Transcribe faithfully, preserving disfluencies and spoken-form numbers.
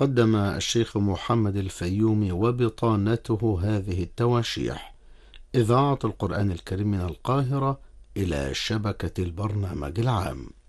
قدم الشيخ محمد الفيومي وبطانته هذه التواشيح: إذاعة القرآن الكريم من القاهرة إلى شبكة البرنامج العام.